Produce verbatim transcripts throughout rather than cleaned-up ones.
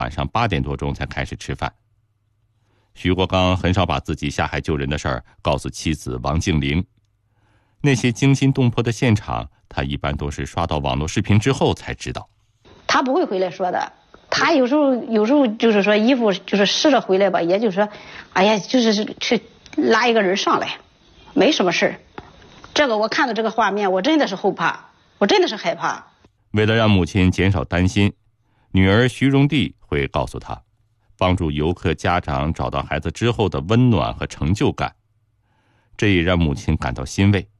晚上八点多钟才开始吃饭。徐国刚很少把自己下海救人的事儿告诉妻子王静玲，那些惊心动魄的现场，他一般都是刷到网络视频之后才知道。 他不会回来说的，他有时候有时候就是说衣服就是试着回来吧，也就是说，哎呀，就是去拉一个人上来，没什么事儿。这个我看到这个画面，我真的是后怕，我真的是害怕。 为了让母亲减少担心，女儿徐荣娣会告诉她，帮助游客家长找到孩子之后的温暖和成就感，这也让母亲感到欣慰。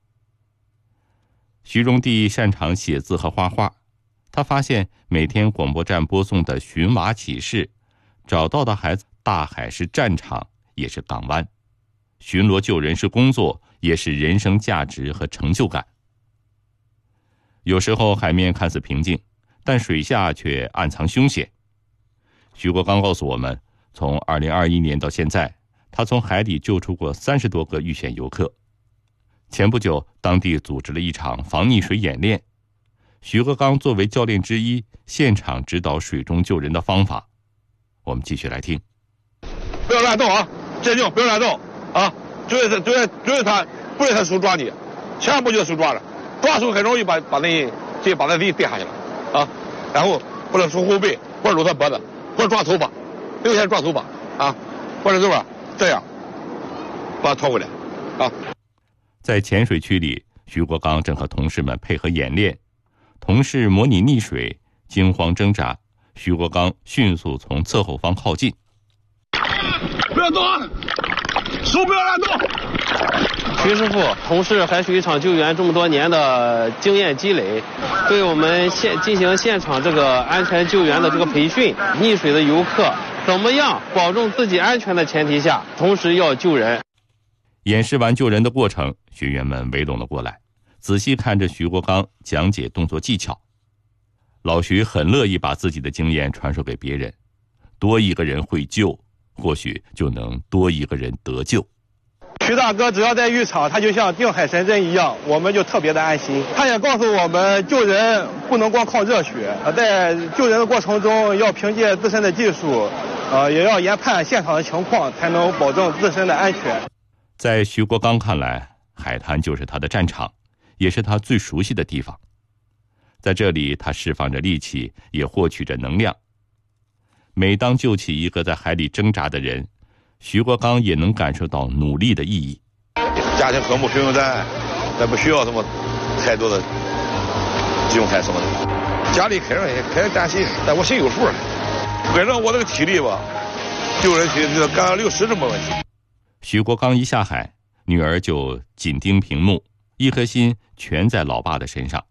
徐荣娣擅长写字和画画，她发现每天广播站播送的寻娃启事，找到的孩子，大海是战场，也是港湾，巡逻救人是工作，也是人生价值和成就感。有时候海面看似平静，但水下却暗藏凶险。徐国刚告诉我们，从二零二一年到现在，他从海底救出过三十多个遇险游客。前不久，当地组织了一场防溺水演练，徐国刚作为教练之一，现场指导水中救人的方法。我们继续来听。 不要乱动啊，坚定，不要乱动啊！追着追着追着他，不让他手抓你，千万不就手抓着，抓手很容易把把那这把那地跌下去了啊！然后或者手后背，或者搂他脖子，或者抓头发，有些抓头发啊，或者是吧这样把他拖回来啊。 在浅水区里，徐国刚正和同事们配合演练，同事模拟溺水，惊慌挣扎，徐国刚迅速从侧后方靠近。 不要动啊，手不要乱动。 徐师傅，从事海水场救援这么多年的经验积累，对我们现进行现场这个安全救援的这个培训，溺水的游客怎么样保证自己安全的前提下，同时要救人。 演示完救人的过程，学员们围拢了过来，仔细看着徐国刚讲解动作技巧。老徐很乐意把自己的经验传授给别人，多一个人会救，或许就能多一个人得救。 徐大哥只要在浴场，他就像定海神针一样，我们就特别的安心。他也告诉我们，救人不能光靠热血，在救人的过程中要凭借自身的技术，呃，也要研判现场的情况，才能保证自身的安全。 在徐国刚看来，海滩就是他的战场，也是他最熟悉的地方。在这里，他释放着力气，也获取着能量。每当救起一个在海里挣扎的人，徐国刚也能感受到努力的意义。 家庭和睦平稳咱，咱不需要什么太多的急用太什么的。家里肯定也肯定担心，但我心有数。反正我这个体力吧，救人去这干了六十这么问题。 徐国刚一下海，女儿就紧盯屏幕，一颗心全在老爸的身上。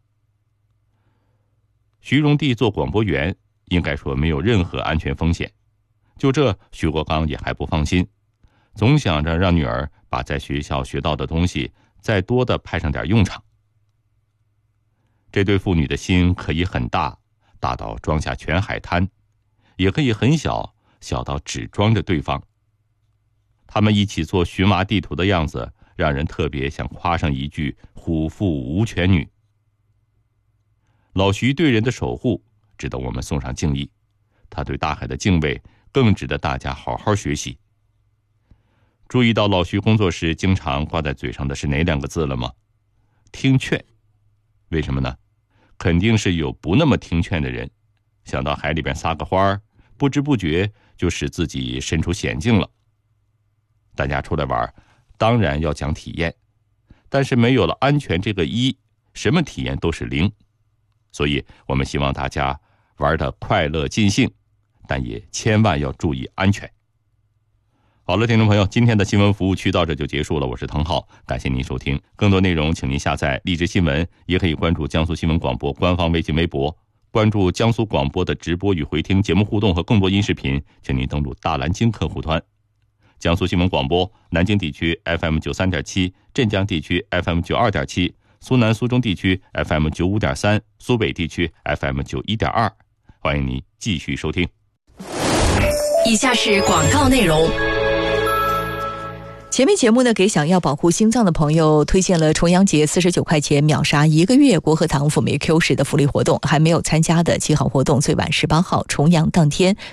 徐荣娣做广播员，应该说没有任何安全风险。就这，徐国刚也还不放心，总想着让女儿把在学校学到的东西再多的派上点用场。这对父女的心可以很大，大到装下全海滩，也可以很小，小到只装着对方。他们一起做寻娃地图的样子，让人特别想夸上一句虎父无犬女。老徐对人的守护值得我们送上敬意，他对大海的敬畏更值得大家好好学习。注意到老徐工作时经常挂在嘴上的是哪两个字了吗？听劝。为什么呢？肯定是有不那么听劝的人，想到海里边撒个欢，不知不觉就使自己身处险境了。大家出来玩，当然要讲体验，但是没有了安全这个一，什么体验都是零。所以我们希望大家玩得快乐尽兴，但也千万要注意安全。好了，听众朋友，今天的新闻服务区到这就结束了，我是滕浩，感谢您收听。更多内容请您下载荔枝新闻，也可以关注江苏新闻广播官方微信微博，关注江苏广播的直播与回听节目互动和更多音视频，请您登录大蓝鲸客户端。江苏新闻广播南京地区 F M 九三点七，镇江地区 F M 九二点七，苏南苏中地区 F M 九五点三，苏北地区 F M 九一点二，欢迎您继续收听。 以下是广告内容。 前面节目呢，给想要保护心脏的朋友推荐了重阳节四十九块钱秒杀一个月国和堂辅酶 Q 十的福利活动，还没有参加的记好活动，最晚十八号重阳当天